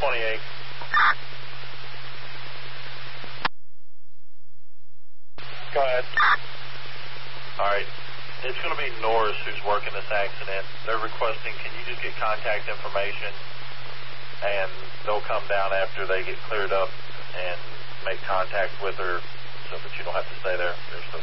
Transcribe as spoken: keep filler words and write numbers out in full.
twenty-eight. Go ahead. All right. It's going to be Norris who's working this accident. They're requesting, can you just get contact information, and they'll come down after they get cleared up and make contact with her so that you don't have to stay there. They're so